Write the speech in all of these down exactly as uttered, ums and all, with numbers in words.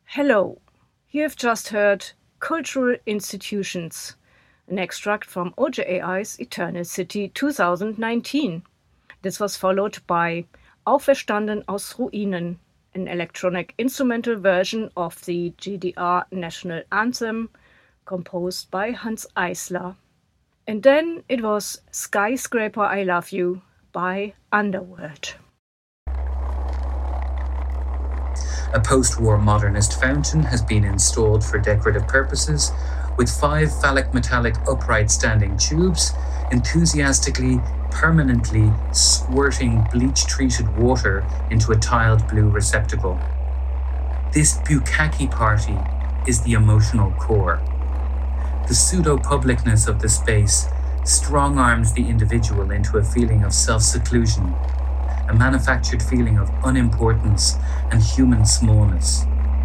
Hello, you have just heard Cultural Institutions, an extract from O J A I's Eternal City twenty nineteen. This was followed by Auferstanden aus Ruinen, an electronic instrumental version of the G D R national anthem composed by Hanns Eisler. And then it was Skyscraper I Love You by Underworld. A post-war modernist fountain has been installed for decorative purposes, with five phallic metallic upright standing tubes enthusiastically, permanently squirting bleach-treated water into a tiled blue receptacle. This bukkake party is the emotional core. The pseudo-publicness of the space strong-arms the individual into a feeling of self-seclusion, a manufactured feeling of unimportance and human smallness.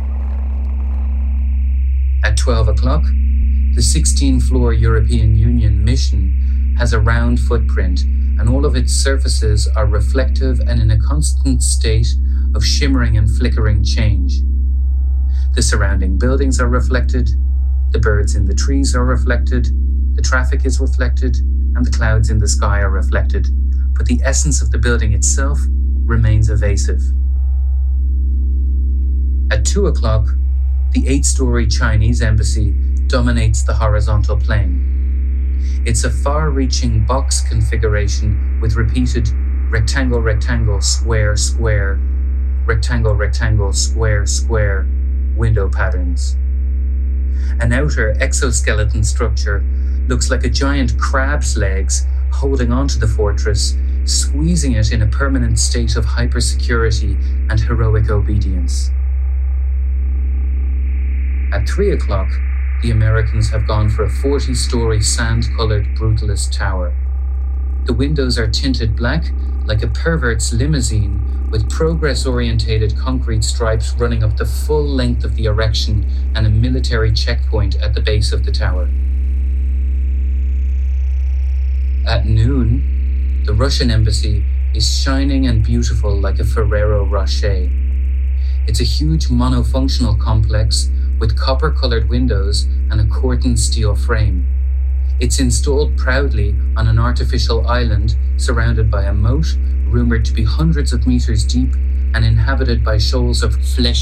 At twelve o'clock, the sixteen-floor European Union mission has a round footprint, and all of its surfaces are reflective and in a constant state of shimmering and flickering change. The surrounding buildings are reflected, the birds in the trees are reflected, the traffic is reflected, and the clouds in the sky are reflected, but the essence of the building itself remains evasive. At two o'clock, the eight-story Chinese embassy dominates the horizontal plane. It's a far-reaching box configuration with repeated rectangle, rectangle, square, square, rectangle, rectangle, square, square window patterns. An outer exoskeleton structure looks like a giant crab's legs holding onto the fortress, squeezing it in a permanent state of hypersecurity and heroic obedience. At three o'clock, the Americans have gone for a forty-story sand-colored brutalist tower. The windows are tinted black like a pervert's limousine, with progress-orientated concrete stripes running up the full length of the erection and a military checkpoint at the base of the tower. At noon, the Russian embassy is shining and beautiful like a Ferrero Rocher. It's a huge monofunctional complex with copper-colored windows and a corten steel frame. It's installed proudly on an artificial island surrounded by a moat rumored to be hundreds of meters deep and inhabited by shoals of flesh